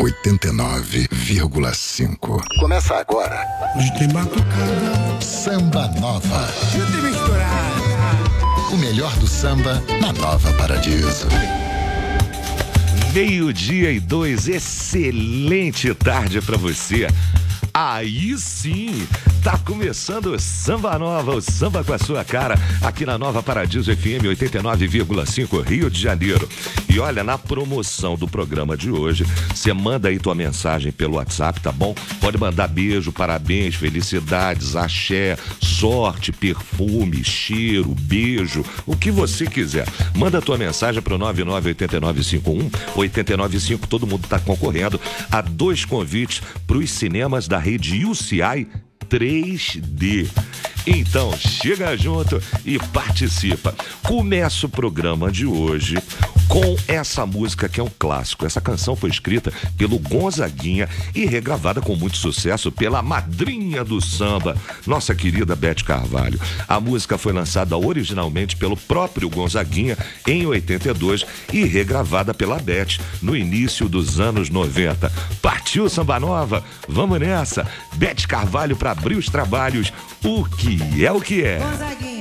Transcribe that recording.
89,5. Começa agora. Hoje tem batucada. Samba Nova. Eu te misturar. O melhor do samba na Nova Paradiso. 12:02, excelente tarde pra você. Aí sim, tá começando o Samba Nova, o samba com a sua cara, aqui na Nova Paradiso FM 89,5, Rio de Janeiro. E olha, na promoção do programa de hoje, você manda aí tua mensagem pelo WhatsApp, tá bom? Pode mandar beijo, parabéns, felicidades, axé, sorte, perfume, cheiro, beijo, o que você quiser. Manda tua mensagem pro 998951-895, todo mundo tá concorrendo a 2 convites pros cinemas da rede UCI 3D. Então, chega junto e participa. Começa o programa de hoje com essa música que é um clássico. Essa canção foi escrita pelo Gonzaguinha e regravada com muito sucesso pela madrinha do samba, nossa querida Beth Carvalho. A música foi lançada originalmente pelo próprio Gonzaguinha em 82 e regravada pela Beth no início dos anos 90. Partiu Samba Nova? Vamos nessa! Beth Carvalho para abrir os trabalhos. O que é o que é? Gonzaguinha.